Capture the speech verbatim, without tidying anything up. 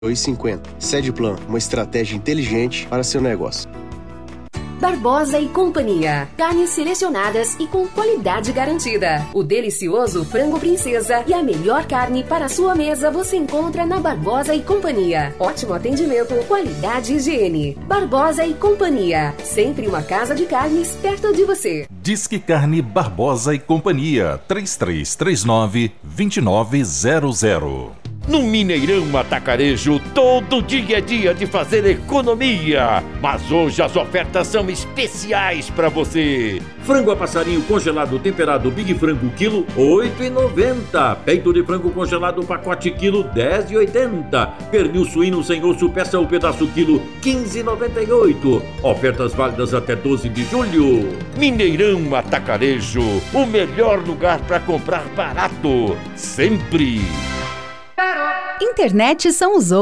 dois e cinquenta. Sedplan, uma estratégia inteligente para seu negócio. Barbosa e Companhia. Carnes selecionadas e com qualidade garantida. O delicioso frango princesa e a melhor carne para a sua mesa você encontra na Barbosa e Companhia. Ótimo atendimento, qualidade e higiene. Barbosa e Companhia. Sempre uma casa de carnes perto de você. Disque Carne Barbosa e Companhia. três três três nove, dois nove zero zero. No Mineirão Atacarejo, todo dia é dia de fazer economia. Mas hoje as ofertas são especiais para você. Frango a passarinho congelado temperado Big Frango quilo, oito reais e noventa centavos. Peito de frango congelado pacote quilo, dez reais e oitenta centavos. Pernil suíno sem osso peça o pedaço quilo, quinze reais e noventa e oito centavos. Ofertas válidas até doze de julho. Mineirão Atacarejo, o melhor lugar para comprar barato. Sempre. Internet São os